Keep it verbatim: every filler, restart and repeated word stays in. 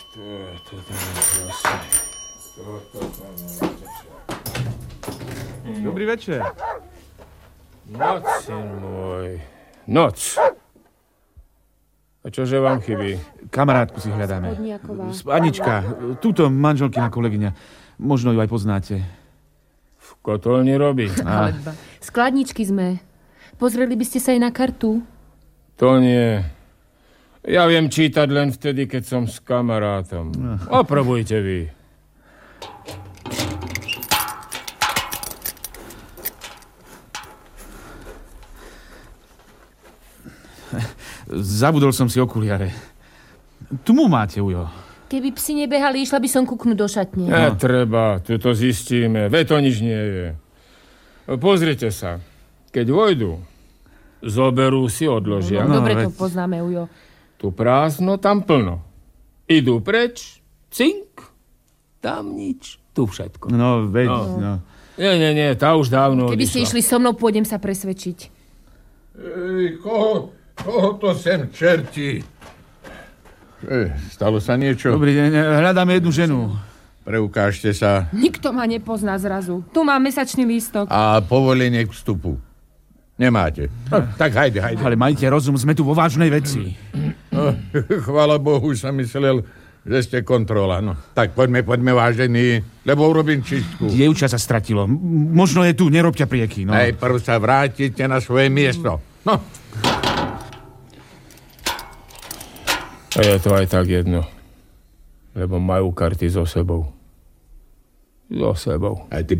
To je to tam vlastne. Toto tam je. Dobrý večer. Noc, syn môj. Noc. A čože vám chybí? Kamarátku si hľadáme. Anička, túto manželkina kolegyňa. Možno ju aj poznáte. V kotolni robí. A... Skladničky sme. Pozreli by ste sa aj na kartu? To nie. Ja viem čítať len vtedy, keď som s kamarátom. Oprobujte vy. Zabudol som si okuliare. Tu mu máte, ujo. Keby psi nebehali, išla by som kúknuť do šatne. Netreba, tu to zistíme. Veď to nič nie je. Pozrite sa. Keď vojdu, zoberú si, odložia. No, dobre no, to poznáme, ujo. Tu prázdno, tam plno. Idú preč, cink, tam nič, tu všetko. No, veď, no. no. Nie, nie, nie, tá už dávno Keby odišla. ste išli so mnou, pôjdem sa presvedčiť. Ej, koho, koho to sem čerti? Ej, stalo sa niečo? Dobrý deň, hľadáme jednu ženu. Preukážte sa. Nikto ma nepozná zrazu. Tu mám mesačný lístok. A povolenie k vstupu. Nemáte. No, tak hajde, hajde. Ale majte rozum, sme tu vo vážnej veci. No, chvála Bohu, už som myslel, že ste kontrola. No, tak poďme, poďme vážení, lebo urobím čistku. Dievča sa stratilo. M- možno je tu, nerobte prieky. No. Aj prv sa vrátite na svoje miesto. No. A je to aj tak jedno. Lebo majú karty so sebou. So sebou. Aj ty